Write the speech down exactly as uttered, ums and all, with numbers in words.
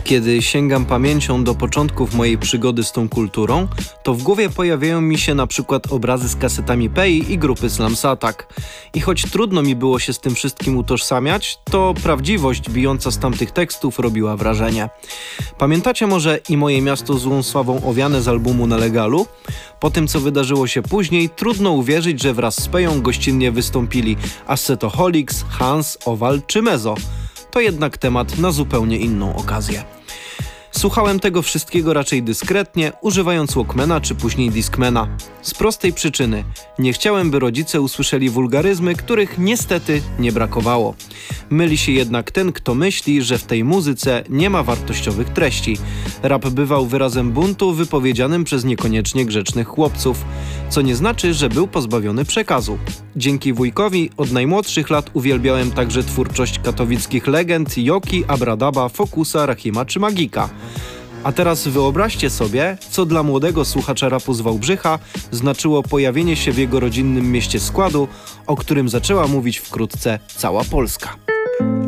Kiedy sięgam pamięcią do początków mojej przygody z tą kulturą, to w głowie pojawiają mi się na przykład obrazy z kasetami Pei i grupy Slums Attack. I choć trudno mi było się z tym wszystkim utożsamiać, to prawdziwość bijąca z tamtych tekstów robiła wrażenie. Pamiętacie może I moje miasto złą sławą owiane z albumu Nelegalu? Po tym, co wydarzyło się później, trudno uwierzyć, że wraz z Peją gościnnie wystąpili Ascetoholics, Hans, Owal czy Mezo. To jednak temat na zupełnie inną okazję. Słuchałem tego wszystkiego raczej dyskretnie, używając Walkmana czy później Discmana. Z prostej przyczyny. Nie chciałem, by rodzice usłyszeli wulgaryzmy, których niestety nie brakowało. Myli się jednak ten, kto myśli, że w tej muzyce nie ma wartościowych treści. Rap bywał wyrazem buntu wypowiedzianym przez niekoniecznie grzecznych chłopców, co nie znaczy, że był pozbawiony przekazu. Dzięki wujkowi od najmłodszych lat uwielbiałem także twórczość katowickich legend Joki, Abradaba, Fokusa, Rahima czy Magika. A teraz wyobraźcie sobie, co dla młodego słuchacza rapu z Wałbrzycha znaczyło pojawienie się w jego rodzinnym mieście składu, o którym zaczęła mówić wkrótce cała Polska.